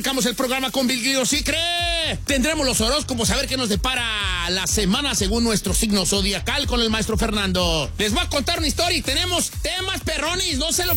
arrancamos el programa con Virgilio Sí Cree. Tendremos los horóscopos, a ver qué nos depara la semana según nuestro signo zodiacal con el maestro Fernando. Les voy a contar una historia y tenemos temas perrones, no se lo